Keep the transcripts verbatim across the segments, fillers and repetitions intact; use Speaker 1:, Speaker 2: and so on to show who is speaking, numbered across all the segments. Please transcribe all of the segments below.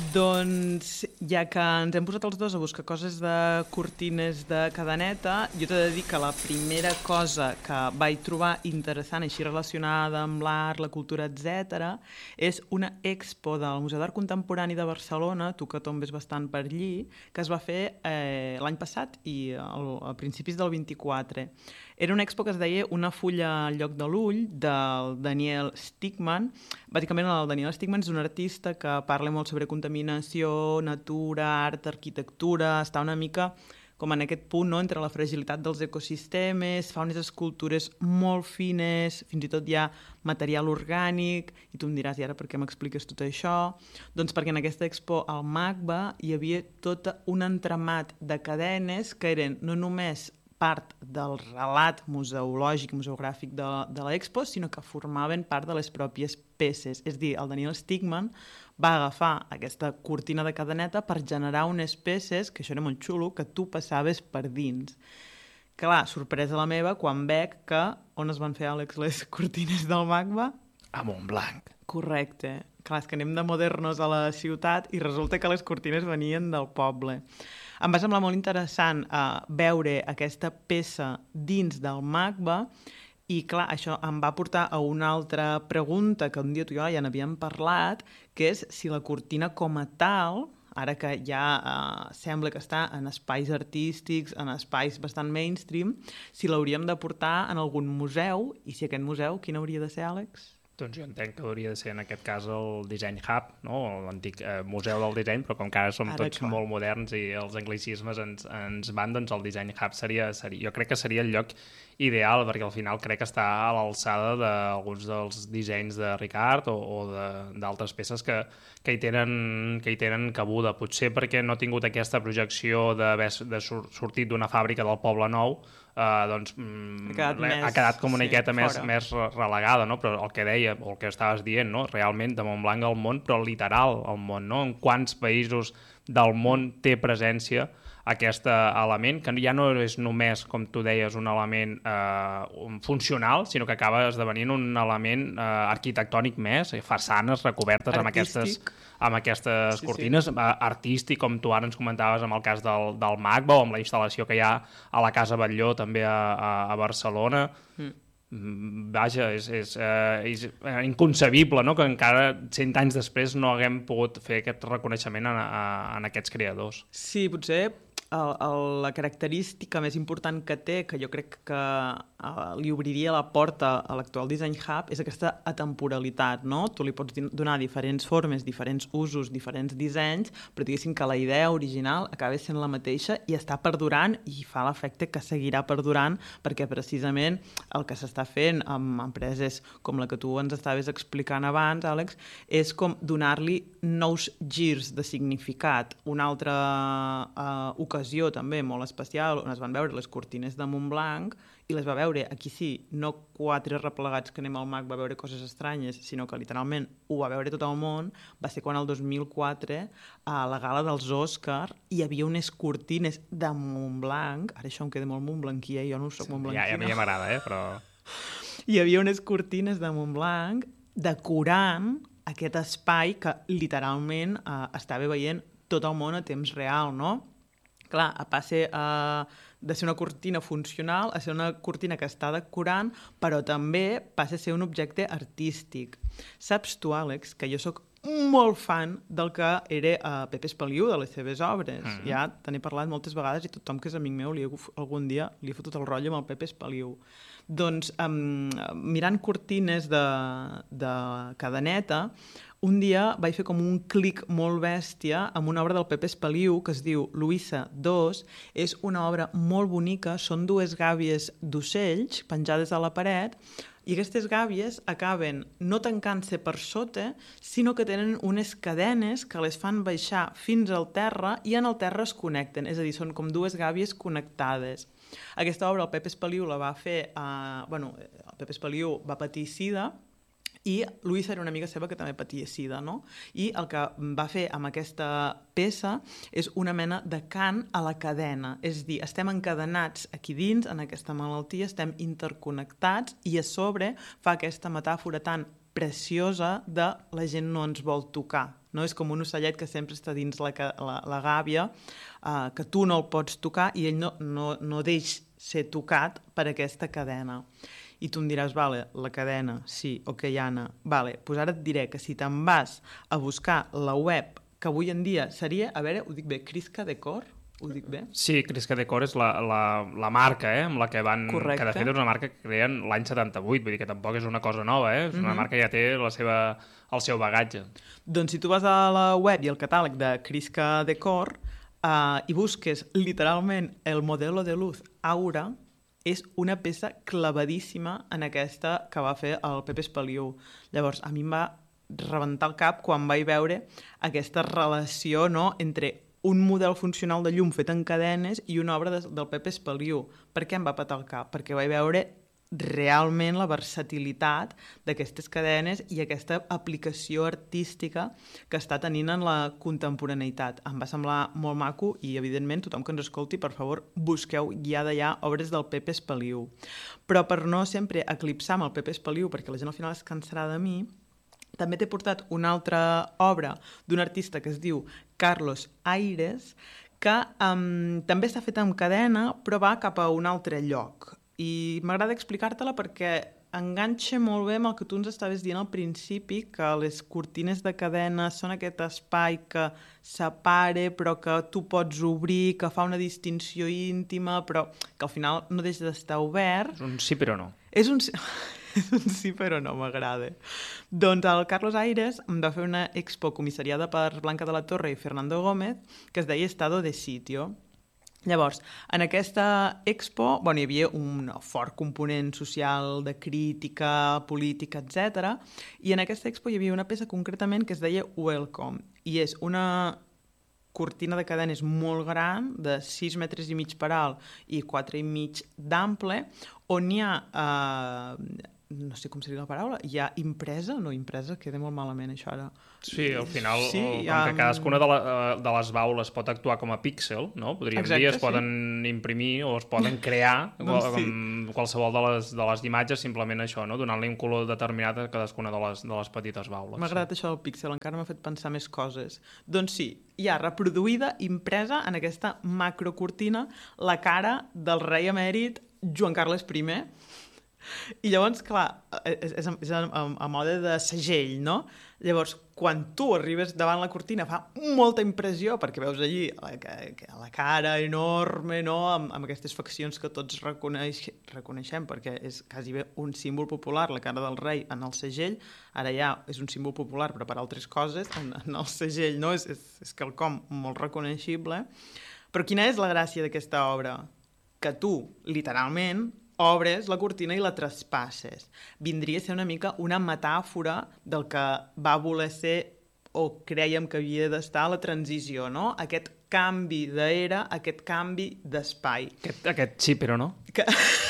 Speaker 1: Doncs, ja que ens hem posat els dos a buscar coses de cortines de cadeneta, jo t'he de dir que la primera cosa que vaig trobar interessant, així relacionada amb l'art, la cultura, etcètera, és una expo del Museu d'Art Contemporani de Barcelona, tu que tombes bastant per allí, que es va fer eh, l'any passat i al, a principis del vint-i-quatre. Era una expo que es deia Una fulla al lloc de l'ull, del Daniel Stigman. Bàsicament, el Daniel Stigman és un artista que parla molt sobre contaminació, natura, art, arquitectura, està una mica com en aquest punt, no?, entre la fragilitat dels ecosistemes, fa unes escultures molt fines, fins i tot hi ha material orgànic, i tu em diràs, i ara per què m'expliques tot això? Doncs perquè en aquesta expo al MACBA hi havia tot un entramat de cadenes que eren no només part del relat museològic, museogràfic de, de l'expo, sinó que formaven part de les pròpies peces. És a dir, el Daniel Stigman va agafar aquesta cortina de cadeneta per generar unes peces, que això era molt xulo, que tu passaves per dins. Clar, sorpresa la meva quan veig que on es van fer, Àlex, les cortines del MACBA?
Speaker 2: A Montblanc.
Speaker 1: Correcte. Clar, és que anem de modernos a la ciutat i resulta que les cortines venien del poble. Em va semblar molt interessant uh, veure aquesta peça dins del MACBA i, clar, això em va portar a una altra pregunta que un dia tu i jo ja n'havíem parlat, que és si la cortina com a tal, ara que ja uh, sembla que està en espais artístics, en espais bastant mainstream, si l'hauríem de portar en algun museu, i si aquest museu, quin hauria de ser, Àlex?
Speaker 2: Doncs jo entenc que hauria de ser en aquest cas el Design Hub, no? L'antic eh, museu del disseny, però com que ara som ara, tots clar. molt moderns i els anglicismes ens, ens van, doncs el Design Hub seria, seria... Jo crec que seria el lloc ideal, perquè al final crec que està a l'alçada d'alguns dels dissenys de Ricard o, o d'altres peces que, que, hi tenen, que hi tenen cabuda. Potser perquè no ha tingut aquesta projecció de, de sortit d'una fàbrica del Poble Nou, Uh, doncs, mm, ha, quedat més, ha quedat com una sí, miqueta més, més relegada, no? Però el que deia, o el que estaves dient, no? Realment de Montblanc al món, però literal al món, no? En quants països del món té presència aquest element, que ja no és només, com tu deies, un element eh, funcional, sinó que acaba esdevenint un element eh, arquitectònic més, façanes recobertes artístic. amb aquestes, amb aquestes sí, cortines, sí. artístic, com tu ara ens comentaves amb el cas del, del MACBA o amb la instal·lació que hi ha a la Casa Batlló també a, a, a Barcelona. Mm. Vaja, és, és, eh, és inconcebible, no?, que encara cent anys després no haguem pogut fer aquest reconeixement en, en aquests creadors.
Speaker 1: Sí, potser el, el, la característica més important que té, que jo crec que uh, li obriria la porta a l'actual Design Hub, és aquesta atemporalitat, no? Tu li pots donar diferents formes, diferents usos, diferents dissenys, però diguéssim que la idea original acaba sent la mateixa i està perdurant i fa l'efecte que seguirà perdurant perquè precisament el que s'està fent amb empreses com la que tu ens estaves explicant abans, Àlex, és com donar-li nous girs de significat. Una altra uh, ocasió també molt especial on es van veure les cortines de Montblanc i les va veure, aquí sí, no quatre replegats que anem al MAC va veure coses estranyes, sinó que literalment ho va veure tot el món, va ser quan el dos mil quatre a la gala dels Òscar hi havia unes cortines de Montblanc, ara això em queda molt montblanquia, jo no soc sí, montblanquina.
Speaker 2: Ja, ja, ja m'agrada, eh, però...
Speaker 1: Hi havia unes cortines de Montblanc decorant aquest espai que literalment eh, estava veient tot el món a temps real, no? Clar, passa eh, de ser una cortina funcional a ser una cortina que està decorant, però també passa a ser un objecte artístic. Saps tu, Àlex, que jo sóc molt fan del que era uh, Pepe Espaliu, de les seves obres. Mm-hmm. Ja te n'he parlat moltes vegades i tothom que és amic meu li he, algun dia li he fotut el rotllo amb el Pepe Espaliu. Doncs, um, mirant cortines de, de cadeneta, un dia vaig fer com un clic molt bèstia amb una obra del Pepe Espaliu que es diu Luisa dos. És una obra molt bonica, són dues gàbies d'ocells penjades a la paret i aquestes gàbies acaben no tancant-se per sota, sinó que tenen unes cadenes que les fan baixar fins al terra i en el terra es connecten, és a dir, són com dues gàbies connectades. Aquesta obra el Pepe Espaliu la va fer, eh, bueno, el Pepe Espaliu va patir sida i Luisa era una amiga seva que també patia sida, no? I el que va fer amb aquesta peça és una mena de cant a la cadena, és a dir, estem encadenats aquí dins, en aquesta malaltia, estem interconnectats i a sobre fa aquesta metàfora tan preciosa de la gent no ens vol tocar. No? És com un ocellet que sempre està dins la, la, la gàbia, uh, que tu no el pots tocar i ell no, no, no deix ser tocat per aquesta cadena. I tu em diràs, vale, la cadena, sí, ok, Anna, vale, doncs ara et diré que si te'n vas a buscar la web, que avui en dia seria, a veure, ho dic bé, Crisca Decor? Ho dic bé?
Speaker 2: Sí, Crisca Decor és la, la, la marca, eh, amb la que van...
Speaker 1: Correcte.
Speaker 2: Que de fet és una marca que creen l'any setanta-vuit, vull dir que tampoc és una cosa nova, eh? És una mm-hmm. marca que ja té la seva, el seu bagatge.
Speaker 1: Doncs si tu vas a la web i al catàleg de Crisca Decor uh, i busques literalment el modelo de luz Aura, és una peça clavadíssima en aquesta que va fer el Pepe Espaliu. Llavors, a mi em va rebentar el cap quan vaig veure aquesta relació, no?, entre un model funcional de llum fet en cadenes i una obra de, del Pepe Espaliu. Per què em va petar el cap? Perquè vaig veure realment la versatilitat d'aquestes cadenes i aquesta aplicació artística que està tenint en la contemporaneïtat. Em va semblar molt maco i, evidentment, tothom que ens escolti, per favor, busqueu ja d'allà obres del Pepe Espaliu. Però per no sempre eclipsar amb el Pepe Espaliu, perquè la gent al final es cansarà de mi, també t'he portat una altra obra d'un artista que es diu Carlos Aires, que um, també està feta amb cadena, però va cap a un altre lloc. I m'agrada explicar-te-la perquè enganxa molt bé amb el que tu ens estaves dient al principi, que les cortines de cadena són aquest espai que separa, però que tu pots obrir, que fa una distinció íntima, però que al final no deixa d'estar obert.
Speaker 2: És un sí però no.
Speaker 1: És un sí... És un sí, però no m'agrada. Doncs el Carlos Aires em va fer una expo comissariada per Blanca de la Torre i Fernando Gómez que es deia Estado de Sitio. Llavors, en aquesta expo, bueno, hi havia un fort component social de crítica, política, etcètera. I en aquesta expo hi havia una peça concretament que es deia Welcome. I és una cortina de cadenes molt gran, de sis metres i mig per alt i quatre i mig d'ample, on hi ha... Eh, no sé com seria la paraula, hi ha impresa, no impresa, queda molt malament això ara.
Speaker 2: Sí, al final,
Speaker 1: sí,
Speaker 2: com
Speaker 1: ha...
Speaker 2: que cadascuna de, la, de les baules pot actuar com a píxel, no? Podríem Exacte, dir, es sí. poden imprimir o es poden crear doncs sí. com qualsevol de les, de les imatges, simplement això, no? Donant-li un color determinat a cadascuna de les, de les petites baules.
Speaker 1: M'ha agradat sí. això del píxel, encara m'ha fet pensar més coses. Doncs sí, hi ha reproduïda, impresa en aquesta macrocortina, la cara del rei emèrit Joan Carles I. I llavors, clar, és, és, és a, a mode de segell, no? Llavors, quan tu arribes davant la cortina fa molta impressió perquè veus allí la, la cara enorme, no? Amb, amb aquestes faccions que tots reconeix, reconeixem perquè és quasi bé un símbol popular, la cara del rei en el segell. Ara ja és un símbol popular però per altres coses, en, en el segell, no? És, és, és quelcom molt reconeixible. Però quina és la gràcia d'aquesta obra? Que tu, literalment, obres la cortina i la traspasses. Vindria a ser una mica una metàfora del que va voler ser o crèiem que havia d'estar la transició, no? Aquest canvi d'era, aquest canvi d'espai.
Speaker 2: Aquest, aquest sí, però no.
Speaker 1: Que...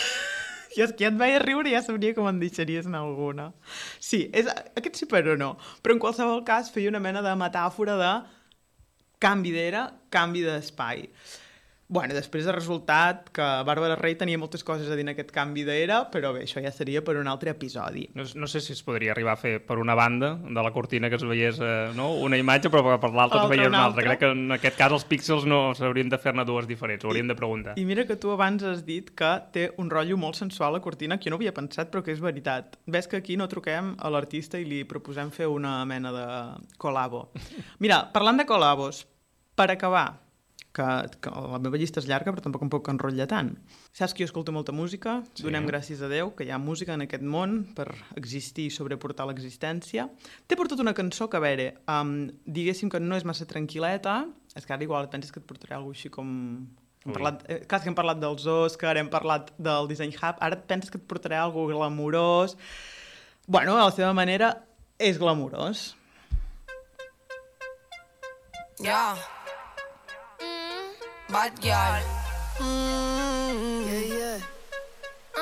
Speaker 1: I és que ja et veia riure i ja sabria com en deixaries en alguna. Sí, és aquest sí, però no. Però en qualsevol cas feia una mena de metàfora de canvi d'era, canvi d'espai. Bueno, després ha resultat que Bàrbara Rey tenia moltes coses a dir en aquest canvi d'era, però bé, això ja seria per un altre episodi.
Speaker 2: No, no sé si es podria arribar a fer per una banda de la cortina que es veiés eh, no? una imatge, però per l'altra es veiés una altra. Crec que en aquest cas els píxels no s'haurien de fer-ne dues diferents, ho hauríem de preguntar.
Speaker 1: I mira que tu abans has dit que té un rotllo molt sensual la cortina, que jo no havia pensat, però que és veritat. Ves que aquí no truquem a l'artista i li proposem fer una mena de col·labo. Mira, parlant de col·labos, per acabar... Que, que la meva llista és llarga, però tampoc em puc enrotllar tant. Saps que jo escolto molta música? Sí. Donem gràcies a Déu que hi ha música en aquest món per existir i sobreportar l'existència. T'he portat una cançó que, a veure, um, diguéssim que no és massa tranquil·leta, és que ara igual et penses que et portaré alguna cosa així com... Hem parlat, eh, clar, que hem parlat dels Oscar, hem parlat del Design Hub, ara et penses que et portaré alguna cosa glamurós... Bueno, a la seva manera, és glamurós.
Speaker 3: Ja. Bad girl. Mm, yeah, yeah.